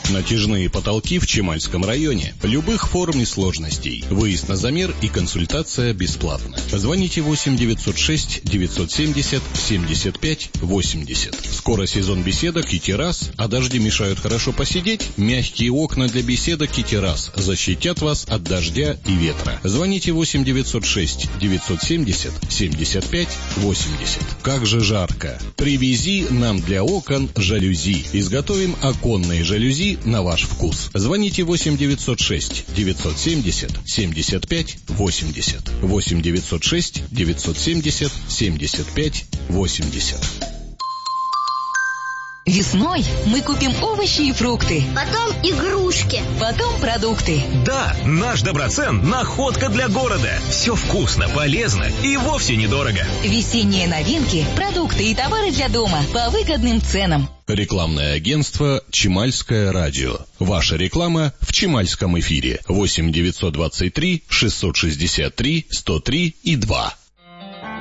Натяжные потолки в Чемальском районе. Любых форм и сложностей. Выезд на замер и консультация бесплатна. Звоните 8 906 970 75 80. Скоро сезон беседок и террас, а дожди мешают хорошо посидеть? Мягкие окна для беседок и террас защитят вас от дождя и ветра. Звоните 8 906 970 75 80. Как же жарко! Привези нам для окон жалюзи. Изготовим оконные жалюзи на ваш вкус. Звоните 8 906 970 75 80. 8 906 970 75 80. Весной мы купим овощи и фрукты. Потом игрушки. Потом продукты. Да, наш Доброцен – находка для города. Все вкусно, полезно и вовсе недорого. Весенние новинки, продукты и товары для дома по выгодным ценам. Рекламное агентство «Чемальское радио». Ваша реклама в Чемальском эфире. 8 923 663 103 и 2.